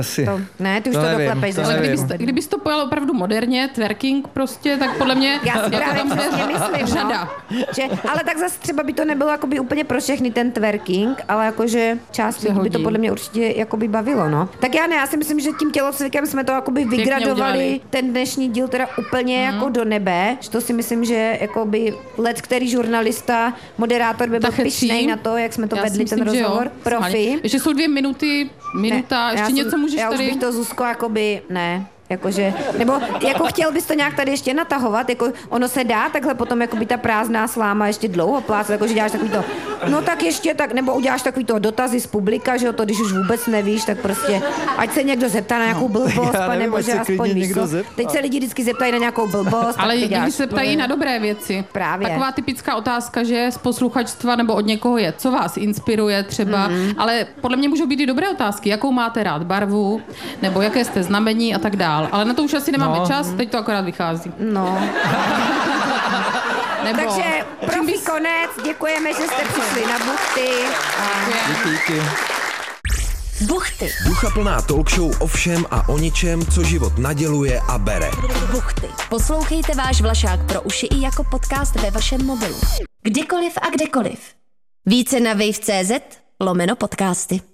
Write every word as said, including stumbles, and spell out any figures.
Asi. To, ne, ty už to, To to nevím, doklepeš. to ale nevím. kdybys Kdybys, kdybys to pojal opravdu moderně, twerking prostě, tak podle mě Já si jako právě tam bude přesně myslím, řada. no. Že, ale tak zase třeba by to nebylo jakoby úplně pro všechny ten twerking, ale jakože část lidí by to hodí. podle mě určitě jakoby bavilo, no. Tak já ne, já si myslím, že tím tělocvikem jsme to jakoby vygradovali udělali. ten dnešní díl teda úplně hmm. jako do nebe, že to si myslím, že jakoby let, který žurnalista, moderátor by byl Tak chytří. pyšnej na to, jak jsme to Já vedli, si ten myslím, že rozhovor. jo. Profi. Ještě jsou dvě minuty, minuta, Ne, ještě já něco jsem, můžeš já tady... už bych to, Zuzko, jakoby, ne. Jakože, nebo jako chtěl bys to nějak tady ještě natahovat, jako ono se dá takhle potom jakoby ta prázdná sláma ještě dlouho plácat, jakože děláš takový to, no tak ještě tak, nebo uděláš takový to dotazy z publika, že jo, to když už vůbec nevíš, tak prostě, ať se někdo zeptá na nějakou blbost, já nevím, nebo ať že se aspoň klidně víš někdo co. zeptá. Teď se lidi vždycky zeptají na nějakou blbost, Ale tak ty lidi děláš. se ptají na dobré věci. Právě. Taková typická otázka, že z posluchačstva nebo od někoho je, co vás inspiruje třeba, mm. ale podle mě můžou být i dobré otázky, jakou máte rád barvu, nebo jaké jste znamení a tak dál. Ale na to už asi nemáme No. čas, teď to akorát vychází. No. Nebo, Takže čím profi bys- konec, děkujeme, že jste přišli na Buchty. A... Díky, díky. Buchty. Ducha plná talk show o všem a o ničem, co život naděluje a bere. Buchty. Poslouchejte váš Vlašák pro uši i jako podcast ve vašem mobilu. Kdykoliv a kdekoliv. Více na wave tečka cé zet lomeno podcasty.